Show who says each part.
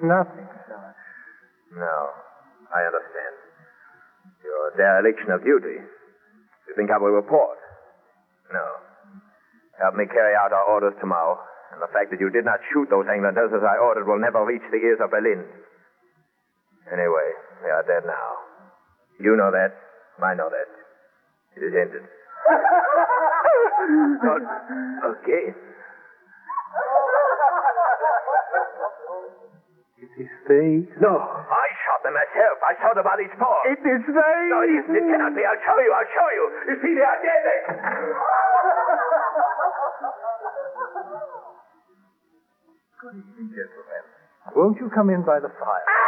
Speaker 1: nothing, Sarge.
Speaker 2: No, I understand. Your dereliction of duty. You think I will report? No. Help me carry out our orders tomorrow, and the fact that you did not shoot those Englanders as I ordered will never reach the ears of Berlin. Anyway, they are dead now. You know that. I know that. It is ended. Okay.
Speaker 1: It is they.
Speaker 2: No, I shot them myself. I saw the bodies fall.
Speaker 1: It is they.
Speaker 2: No, it cannot be. I'll show you. You see, they are dead.
Speaker 1: Good evening, gentlemen. Won't you come in by the fire?